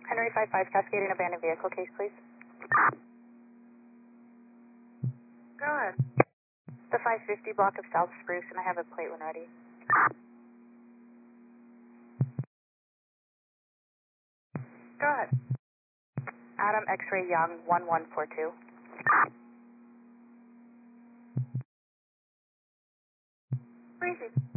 Henry 55 Cascading abandoned vehicle case, please. Go ahead. The 550 block of South Spruce, and I have a plate when ready. Go ahead. Adam X-ray Young 1142. Breezy.